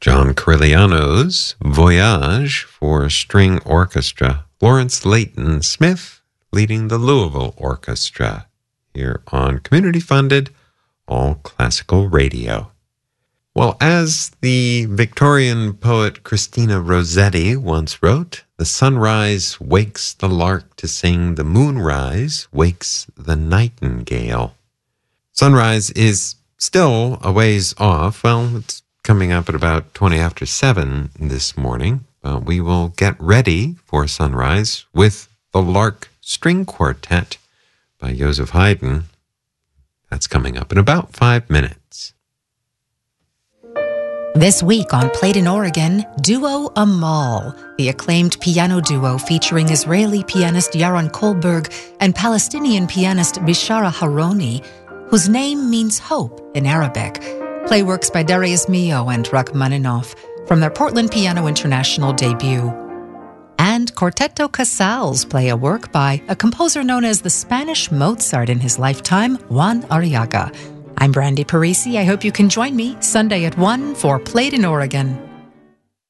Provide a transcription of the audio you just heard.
John Corigliano's Voyage for String Orchestra. Lawrence Layton Smith leading the Louisville Orchestra here on community-funded All Classical Radio. Well, as the Victorian poet Christina Rossetti once wrote, the sunrise wakes the lark to sing, the moonrise wakes the nightingale. Sunrise is still a ways off. Well, it's coming up at about 20 after 7 this morning. We will get ready for sunrise with the Lark String Quartet by Joseph Haydn. That's coming up in about 5 minutes. This week on Played in Oregon, Duo Amal, the acclaimed piano duo featuring Israeli pianist Yaron Kohlberg and Palestinian pianist Bishara Haroni, whose name means hope in Arabic, play works by Darius Milhaud and Rachmaninoff from their Portland Piano International debut. And Quarteto Casals play a work by a composer known as the Spanish Mozart in his lifetime, Juan Arriaga. I'm Brandy Parisi. I hope you can join me Sunday at 1 for Played in Oregon.